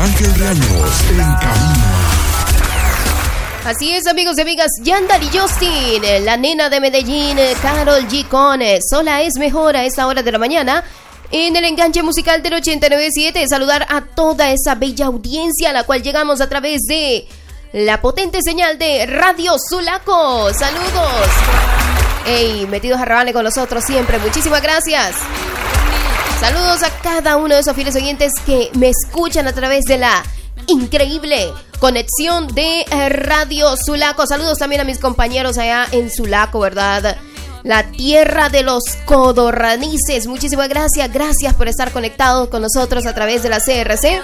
Ángel Reaños en cabina. Así es, amigos y amigas, Yandel y Justin, la nena de Medellín, Karol G con Sola es mejor a esta hora de la mañana. En el enganche musical del 89.7, saludar a toda esa bella audiencia a la cual llegamos a través de la potente señal de Radio Sulaco. Saludos. Ey, metidos a rabane con nosotros siempre. Muchísimas gracias. Saludos a cada uno de esos fieles oyentes que me escuchan a través de la increíble conexión de Radio Sulaco. Saludos también a mis compañeros allá en Sulaco, ¿verdad? La tierra de los codornices. Muchísimas gracias. Gracias por estar conectados con nosotros a través de la CRC.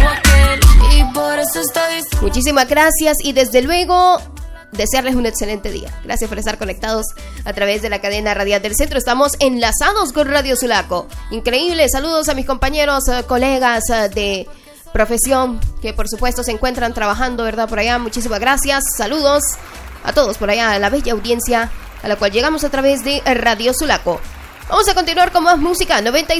Muchísimas gracias y desde luego desearles un excelente día. Gracias por estar conectados a través de la cadena radial del centro. Estamos enlazados con Radio Sulaco. Increíble. Saludos a mis compañeros, colegas de profesión que por supuesto se encuentran trabajando, ¿verdad? Por allá. Muchísimas gracias. Saludos a todos por allá, a la bella audiencia a la cual llegamos a través de Radio Sulaco. Vamos a continuar con más música.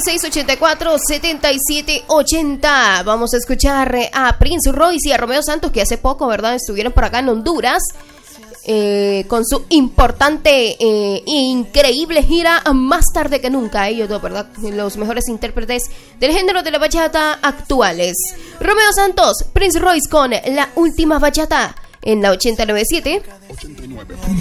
9684-7780. Vamos a escuchar a Prince Royce y a Romeo Santos, que hace poco, ¿verdad?, estuvieron por acá en Honduras con su importante e increíble gira Más tarde que nunca. Ellos dos, ¿verdad?, los mejores intérpretes del género de la bachata actuales. Romeo Santos, Prince Royce con La Última Bachata en la 89.7.